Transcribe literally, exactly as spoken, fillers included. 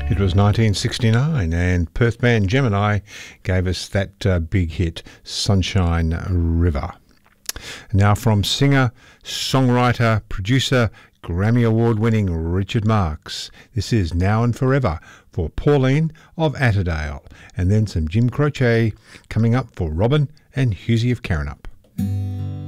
It was nineteen sixty-nine, and Perth band Gemini gave us that uh, big hit, Sunshine River. Now from singer, songwriter, producer, Grammy Award-winning Richard Marx. This is Now and Forever for Pauline of Atterdale, and then some Jim Croce coming up for Robin and Hughesy of Carrinup.